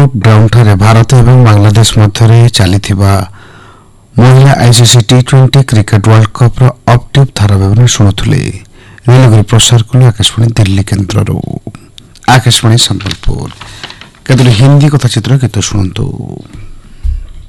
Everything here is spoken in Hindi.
ग्राउंड भारत एवं बांग्लादेश मध्य चली महिला ICC T20 cricket world cup update धारा विवरण शुणुले नीलगिरी प्रसार कले आकाशवाणी दिल्ली केन्द्र आकाशवाणी संबलपुर केतुल हिंदी कथाचित्र गीत शुणु।